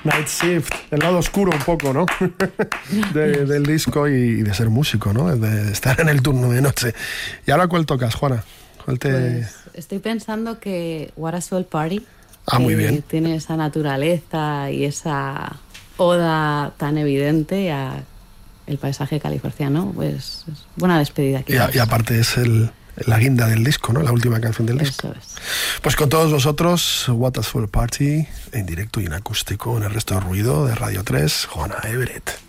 Night Shift, el lado oscuro un poco, ¿no? Del disco y de ser músico, ¿no? De estar en el turno de noche. ¿Y ahora cuál tocas, Juana? ¿Cuál te...? Pues estoy pensando que What a Soul Party muy bien. Tiene esa naturaleza y esa oda tan evidente a el paisaje californiano, pues es buena despedida. Y aparte es la guinda del disco, ¿no? La última canción del disco. Eso es. Pues con todos vosotros, What a Soul Party, en directo y en acústico, en el resto de ruido de Radio 3, Juana Everett.